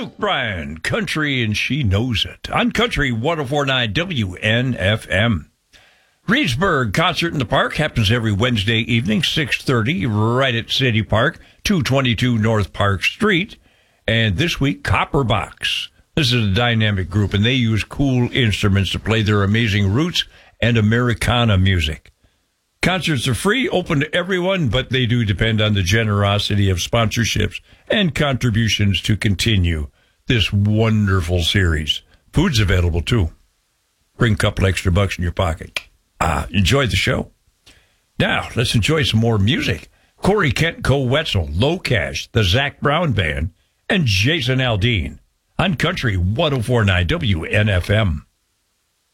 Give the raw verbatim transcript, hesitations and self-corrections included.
Luke Bryan, Country and She Knows It, on Country one oh four point nine W N F M. Reedsburg Concert in the Park happens every Wednesday evening, six thirty, right at City Park, two twenty-two North Park Street. And this week, Copper Box. This is a dynamic group, and they use cool instruments to play their amazing roots and Americana music. Concerts are free, open to everyone, but they do depend on the generosity of sponsorships and contributions to continue this wonderful series. Food's available, too. Bring a couple extra bucks in your pocket. Ah, enjoy the show. Now, let's enjoy some more music. Corey Kent Cowetzel, Low Cash, the Zac Brown Band, and Jason Aldean on Country one oh four point nine W N F M.